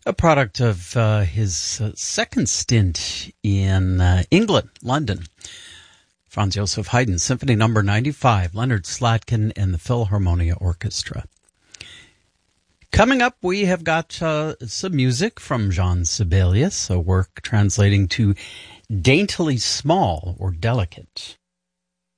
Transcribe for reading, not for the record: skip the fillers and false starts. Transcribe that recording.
A product of his second stint in England, London. Franz Joseph Haydn, Symphony No. 95, Leonard Slatkin and the Philharmonia Orchestra. Coming up, we have got some music from Jean Sibelius, a work translating to daintily small or delicate.